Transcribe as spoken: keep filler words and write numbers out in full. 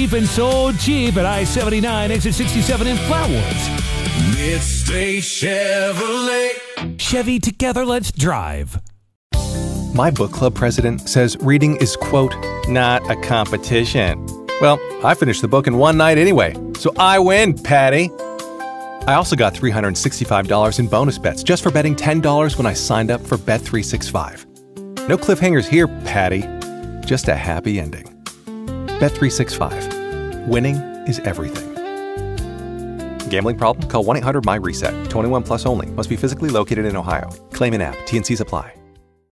cheap and so cheap at I seventy-nine, exit sixty-seven in Flatwoods. Midstate Chevrolet. Chevy, together, let's drive. My book club president says reading is, quote, not a competition. Well, I finished the book in one night anyway, so I win, Patty. I also got three hundred sixty-five dollars in bonus bets just for betting ten dollars when I signed up for Bet three sixty-five. No cliffhangers here, Patty. Just a happy ending. Bet three sixty-five. Winning is everything. Gambling problem? Call one eight hundred M Y RESET. twenty-one plus only. Must be physically located in Ohio. Claim in app. T and Cs apply.